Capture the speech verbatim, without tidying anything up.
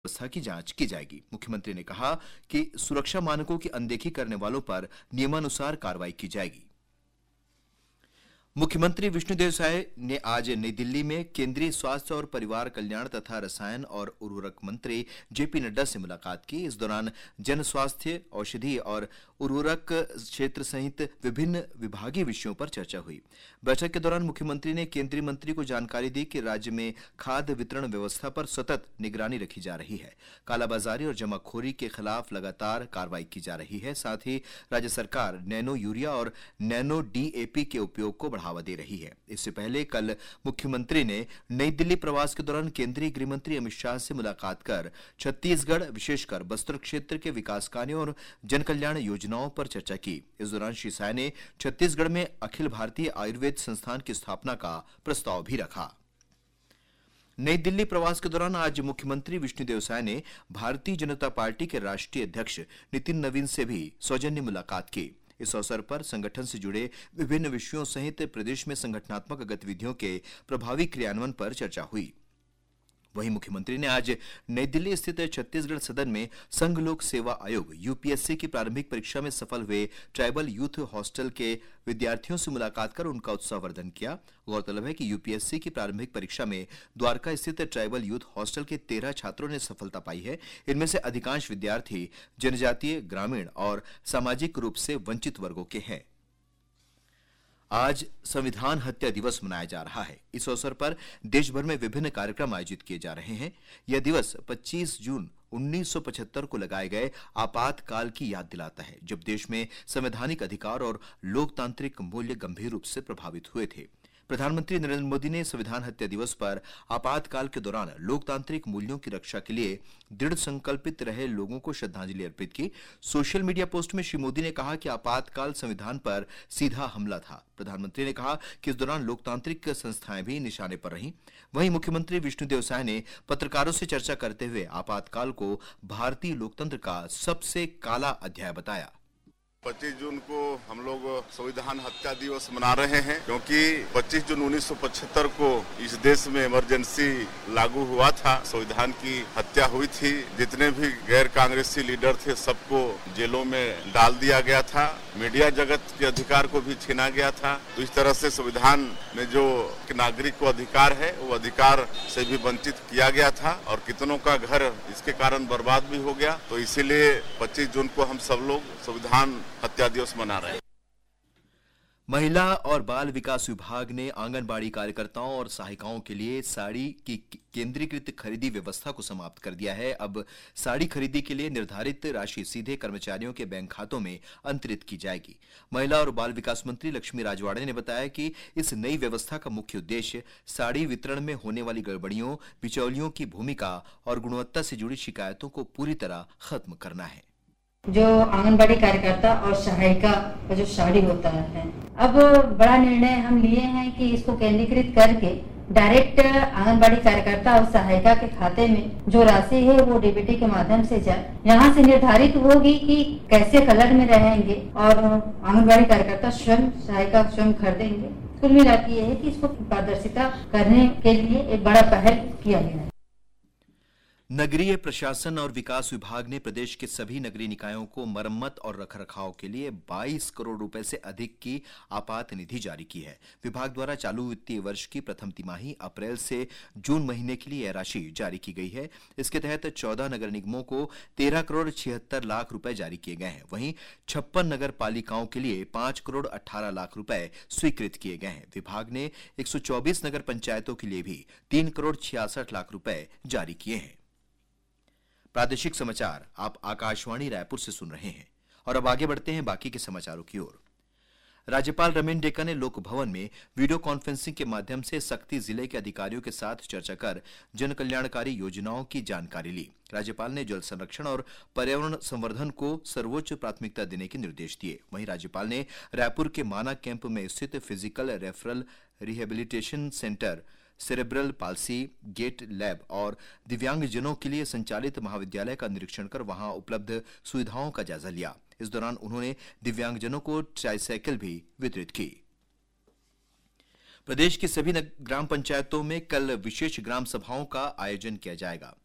व्यवस्था की जांच की जाएगी। मुख्यमंत्री ने कहा कि सुरक्षा मानकों की अनदेखी करने वालों पर नियमानुसार कार्रवाई की जाएगी। मुख्यमंत्री विष्णुदेव साय ने आज नई दिल्ली में केंद्रीय स्वास्थ्य और परिवार कल्याण तथा रसायन और उर्वरक मंत्री जेपी नड्डा से मुलाकात की। इस दौरान जन स्वास्थ्य, औषधि और उर्वरक क्षेत्र सहित विभिन्न विभागीय विषयों पर चर्चा हुई। बैठक के दौरान मुख्यमंत्री ने केंद्रीय मंत्री को जानकारी दी कि राज्य में खाद्य वितरण व्यवस्था पर सतत निगरानी रखी जा रही है। कालाबाजारी और जमाखोरी के खिलाफ लगातार कार्रवाई की जा रही है। साथ ही राज्य सरकार नैनो यूरिया और नैनो डीएपी के उपयोग को बढ़ावा दे रही है। इससे पहले कल मुख्यमंत्री ने नई दिल्ली प्रवास के दौरान केंद्रीय गृह मंत्री अमित शाह से मुलाकात कर छत्तीसगढ़, विशेषकर बस्तर क्षेत्र के विकास कार्यों और जन कल्याण योजनाओं पर चर्चा की। इस दौरान श्री साय ने छत्तीसगढ़ में अखिल भारतीय आयुर्वेद संस्थान की स्थापना का प्रस्ताव भी रखा। नई दिल्ली प्रवास के दौरान आज मुख्यमंत्री विष्णुदेव साय ने भारतीय जनता पार्टी के राष्ट्रीय अध्यक्ष नितिन नवीन से भी सौजन्य मुलाकात की। इस अवसर पर संगठन से जुड़े विभिन्न विषयों सहित प्रदेश में संगठनात्मक गतिविधियों के प्रभावी क्रियान्वयन पर चर्चा हुई। वहीं मुख्यमंत्री ने आज नई दिल्ली स्थित छत्तीसगढ़ सदन में संघ लोक सेवा आयोग यूपीएससी की प्रारंभिक परीक्षा में सफल हुए ट्राइबल यूथ हॉस्टल के विद्यार्थियों से मुलाकात कर उनका उत्साहवर्धन किया। गौरतलब है कि यूपीएससी की प्रारंभिक परीक्षा में द्वारका स्थित ट्राइबल यूथ हॉस्टल के तेरह छात्रों ने सफलता पाई है। इनमें से अधिकांश विद्यार्थी जनजातीय, ग्रामीण और सामाजिक रूप से वंचित वर्गों के हैं। आज संविधान हत्या दिवस मनाया जा रहा है। इस अवसर पर देश भर में विभिन्न कार्यक्रम आयोजित किए जा रहे हैं। यह दिवस पच्चीस जून उन्नीस सौ पचहत्तर को लगाए गए आपातकाल की याद दिलाता है, जब देश में संवैधानिक अधिकार और लोकतांत्रिक मूल्य गंभीर रूप से प्रभावित हुए थे। प्रधानमंत्री नरेंद्र मोदी ने संविधान हत्या दिवस पर आपातकाल के दौरान लोकतांत्रिक मूल्यों की रक्षा के लिए दृढ़ संकल्पित रहे लोगों को श्रद्धांजलि अर्पित की। सोशल मीडिया पोस्ट में श्री मोदी ने कहा कि आपातकाल संविधान पर सीधा हमला था। प्रधानमंत्री ने कहा कि इस दौरान लोकतांत्रिक संस्थाएं भी निशाने पर रहीं। वहीं मुख्यमंत्री विष्णुदेव साय ने पत्रकारों से चर्चा करते हुए आपातकाल को भारतीय लोकतंत्र का सबसे काला अध्याय बताया। पच्चीस जून को हम लोग संविधान हत्या दिवस मना रहे हैं, क्योंकि पच्चीस जून उन्नीस सौ पचहत्तर को इस देश में इमरजेंसी लागू हुआ था, संविधान की हत्या हुई थी। जितने भी गैर कांग्रेसी लीडर थे सबको जेलों में डाल दिया गया था, मीडिया जगत के अधिकार को भी छीना गया था। तो इस तरह से संविधान में जो नागरिक को अधिकार है वो अधिकार से भी वंचित किया गया था और कितनों का घर इसके कारण बर्बाद भी हो गया। तो इसीलिए पच्चीस जून को हम सब लोग संविधान हत्या दिवस मना रहे हैं। महिला और बाल विकास विभाग ने आंगनबाड़ी कार्यकर्ताओं और सहायिकाओं के लिए साड़ी की केंद्रीकृत खरीदी व्यवस्था को समाप्त कर दिया है। अब साड़ी खरीदी के लिए निर्धारित राशि सीधे कर्मचारियों के बैंक खातों में अंतरित की जाएगी। महिला और बाल विकास मंत्री लक्ष्मी राजवाड़े ने बताया कि इस नई व्यवस्था का मुख्य उद्देश्य साड़ी वितरण में होने वाली गड़बड़ियों, बिचौलियों की भूमिका और गुणवत्ता से जुड़ी शिकायतों को पूरी तरह खत्म करना है। जो आंगनबाड़ी कार्यकर्ता और सहायिका का जो साड़ी होता है, अब बड़ा निर्णय हम लिए हैं कि इसको केंद्रीकृत करके डायरेक्ट आंगनबाड़ी कार्यकर्ता और सहायिका के खाते में जो राशि है वो डीबीटी के माध्यम से जाए। यहाँ से निर्धारित होगी कि कैसे कलर में रहेंगे और आंगनबाड़ी कार्यकर्ता स्वयं, सहायिका स्वयं खरीदेंगे। कुल मिला के ये है कि इसको पारदर्शिता करने के लिए एक बड़ा पहल किया गया है। नगरीय प्रशासन और विकास विभाग ने प्रदेश के सभी नगरीय निकायों को मरम्मत और रखरखाव के लिए बाईस करोड़ रुपए से अधिक की आपात निधि जारी की है। विभाग द्वारा चालू वित्तीय वर्ष की प्रथम तिमाही अप्रैल से जून महीने के लिए यह राशि जारी की गई है। इसके तहत चौदह नगर निगमों को तेरह करोड़ छिहत्तर लाख रुपए जारी किए गए हैं। वहीं छप्पन नगर पालिकाओं के लिए पांच करोड़ अट्ठारह लाख रुपए स्वीकृत किए गए हैं। विभाग ने एक सौ चौबीस नगर पंचायतों के लिए भी तीन करोड़ छियासठ लाख रुपए जारी किए हैं। प्रादेशिक समाचार आप आकाशवाणी रायपुर से सुन रहे हैं और अब आगे बढ़ते हैं बाकी के समाचारों की ओर। राज्यपाल रमेन डेका ने लोक भवन में वीडियो कॉन्फ्रेंसिंग के माध्यम से सक्ती जिले के अधिकारियों के साथ चर्चा कर जन कल्याणकारी योजनाओं की जानकारी ली। राज्यपाल ने जल संरक्षण और पर्यावरण संवर्धन को सर्वोच्च प्राथमिकता देने के निर्देश दिए। वहीं राज्यपाल ने रायपुर के माना कैंप में स्थित physical referral rehabilitation centre, cerebral palsy gate lab और दिव्यांगजनों के लिए संचालित महाविद्यालय का निरीक्षण कर वहां उपलब्ध सुविधाओं का जायजा लिया। इस दौरान उन्होंने दिव्यांगजनों को ट्राइसाइकिल भी वितरित की। प्रदेश की सभी ग्राम पंचायतों में कल विशेष ग्राम सभाओं का आयोजन किया जाएगा।